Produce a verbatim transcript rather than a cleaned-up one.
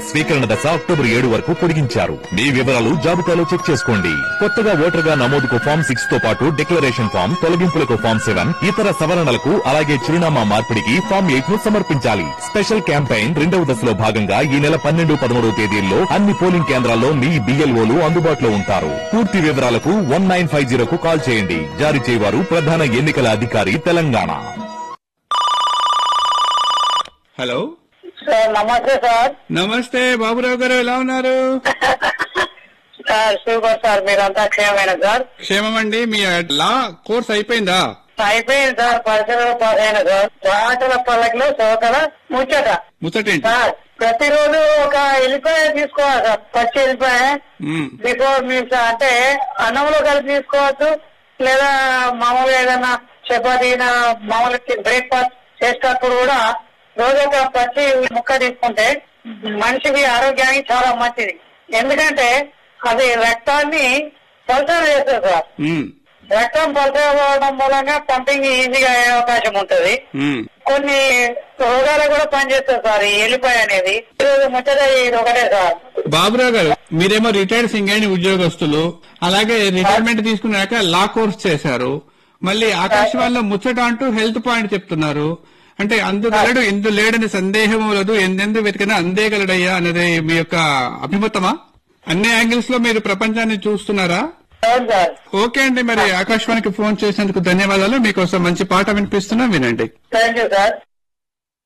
స్వీకరణ దశ అక్టోబర్ ఏడు వరకు పొడిగించారు. మీ వివరాలు జాబితాలో చెక్ చేసుకోండి. కొత్తగా ఓటర్ గా నమోదుకు ఫామ్ సిక్స్ తో పాటు డిక్లరేషన్ ఫామ్, తొలగింపులకు ఫామ్ సెవెన్, ఇతర సవరణలకు అలాగే చిరునామా మార్పిడికి ఫామ్ ఎయిట్ ను సమర్పించాలి. స్పెషల్ క్యాంపెయిన్ రెండవ దశలో భాగంగా ఈ నెల పన్నెండు పదమూడవ తేదీల్లో అన్ని పోలింగ్ కేంద్రాల్లో మీ బిఎల్ఓలు అందుబాటులో ఉంటారు. పూర్తి వివరాలకు వన్ నైన్ ఫైవ్ జీరోకు కాల్ చేయండి. జారీ చేయవారు ప్రధాన ఎన్నికల అధికారి, తెలంగాణ. హలో సార్ నమస్తే సార్. నమస్తే బాబురావు గారు, ఎలా ఉన్నారు? సార్ సూపర్ సార్, మీరంతా క్షేమమైన సార్? క్షేమం అండి. మీ లా కోర్స్ అయిపోయిందా? అయిపోయింది సార్, పరిచయం పాస్ అయిన సార్. పాటల పల్లకిలో సోకల ముచ్చట ముచ్చటేంటి సార్. ప్రతిరోజు ఒక ఎల్లిపాయ తీసుకోవాలి సార్, పచ్చి ఎల్లిపాయ. బిఫోర్ మీల్స్ అంటే అన్నంలో కలిపి తీసుకోవచ్చు, లేదా మామూలుగా ఏదైనా చపాతీ మామూలు బ్రేక్ఫాస్ట్ చేసేటప్పుడు కూడా రోజు ఒక పచ్చి ముక్క తీసుకుంటే మనిషికి ఆరోగ్యానికి చాలా మంచిది. ఎందుకంటే అది రక్తాన్ని పల్సర్ చేస్తుంది సార్. రక్తం పల్సర్ అవ్వడం మూలంగా పంపింగ్ ఈజీగా అయ్యే అవకాశం ఉంటది. కొన్ని రోగాలు కూడా పనిచేస్తుంది సార్ ఈ ఎల్లిపాయ అనేది. ఈరోజు ముచ్చట ఇది ఒకటే సార్. బాబురావు గారు, మీరేమో రిటైర్డ్ సింగరేణి ఉద్యోగస్తులు, అలాగే రిటైర్మెంట్ తీసుకున్నాక లా కోర్స్ చేశారు, మళ్ళీ ఆకాశవాణిలో ముచ్చట అంటూ హెల్త్ పాయింట్ చెప్తున్నారు. అంటే అందుగలడు ఇందు లేడని సందేహం లేదు, ఎందెందు వెతికినా అందేగలడయ్యా అనేది మీ యొక్క అభిమతమా? అన్ని యాంగిల్స్ లో మీరు ప్రపంచాన్ని చూస్తున్నారా? ఓకే అండి, మరి ఆకాశవాణికి ఫోన్ చేసేందుకు ధన్యవాదాలు. మీకోసం మంచి పాట వినిపిస్తున్నా, వినండి. Thank you sir.